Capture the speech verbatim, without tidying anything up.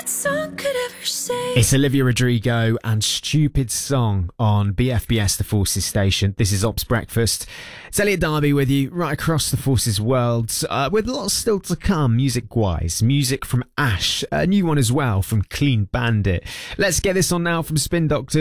stupid song could ever say. It's Olivia Rodrigo and Stupid Song on B F B S, the Forces station. This is Ops Breakfast. It's Elliot Darby with you right across the Forces world, uh, with lots still to come music-wise. Music from Ash, a new one as well from Clean Bandit. Let's get this on now from Spin Doctors.